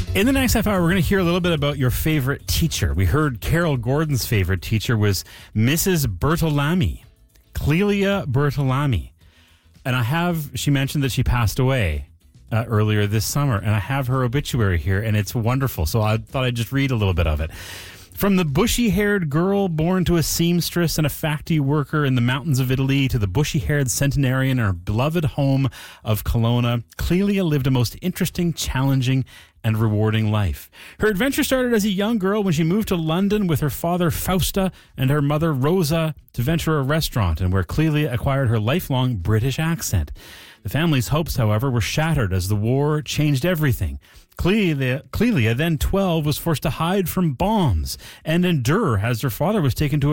In the next half hour, we're going to hear a little bit about your favorite teacher. We heard Carol Gordon's favorite teacher was Mrs. Bertolami, Clelia Bertolami. And she mentioned that she passed away earlier this summer, and I have her obituary here, and it's wonderful. So I thought I'd just read a little bit of it. From the bushy-haired girl born to a seamstress and a factory worker in the mountains of Italy to the bushy-haired centenarian in her beloved home of Kelowna, Clelia lived a most interesting, challenging, and rewarding life. Her adventure started as a young girl when she moved to London with her father Fausta and her mother Rosa to venture a restaurant, and where Clelia acquired her lifelong British accent. The family's hopes, however, were shattered as the war changed everything. Clelia, then 12, was forced to hide from bombs and endure as her father was taken to